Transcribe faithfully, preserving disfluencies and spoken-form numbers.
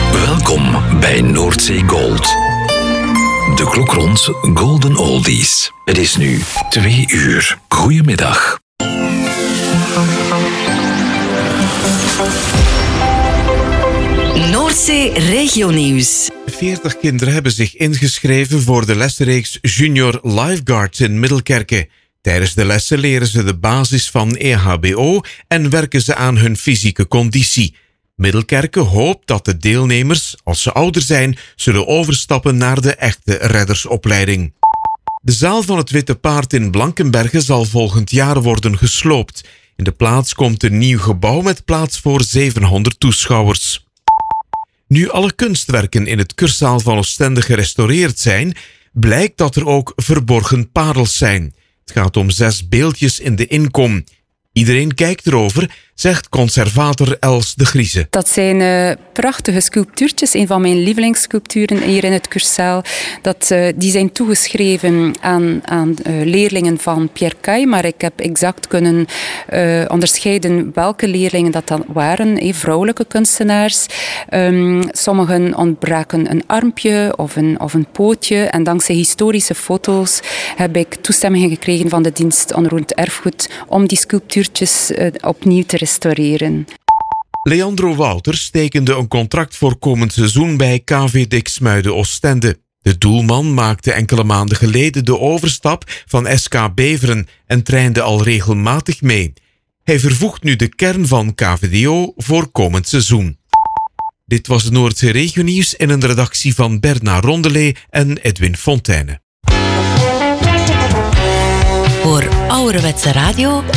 Welkom bij Noordzee Gold. De klok rond Golden Oldies. Het is nu twee uur. Goedemiddag. Noordzee Regionieuws. veertig kinderen hebben zich ingeschreven voor de lessenreeks Junior Lifeguards in Middelkerke. Tijdens de lessen leren ze de basis van E H B O en werken ze aan hun fysieke conditie. Middelkerke hoopt dat de deelnemers, als ze ouder zijn, zullen overstappen naar de echte reddersopleiding. De zaal van het Witte Paard in Blankenberge zal volgend jaar worden gesloopt. In de plaats komt een nieuw gebouw met plaats voor zevenhonderd toeschouwers. Nu alle kunstwerken in het Kurzaal van Oostende gerestaureerd zijn, blijkt dat er ook verborgen parels zijn. Het gaat om zes beeldjes in de inkom. Iedereen kijkt erover, zegt conservator Els de Grieze. Dat zijn uh, prachtige sculptuurtjes, een van mijn lievelingssculpturen hier in het Kurzaal. Dat, uh, die zijn toegeschreven aan, aan uh, leerlingen van Pierre Caille, maar ik heb exact kunnen uh, onderscheiden welke leerlingen dat dan waren, eh, vrouwelijke kunstenaars. Um, sommigen ontbraken een armpje of een, of een pootje en dankzij historische foto's heb ik toestemming gekregen van de dienst onroerend erfgoed om die sculptuurtjes uh, opnieuw te restaureren. Leandro Wouters tekende een contract voor komend seizoen bij K V Diksmuiden Oostende. De doelman maakte enkele maanden geleden de overstap van S K Beveren en trainde al regelmatig mee. Hij vervoegt nu de kern van K V D O voor komend seizoen. Dit was het Noordzee Regionieuws in een redactie van Bernard Rondelet en Edwin Fontaine. Voor ouderwetse radio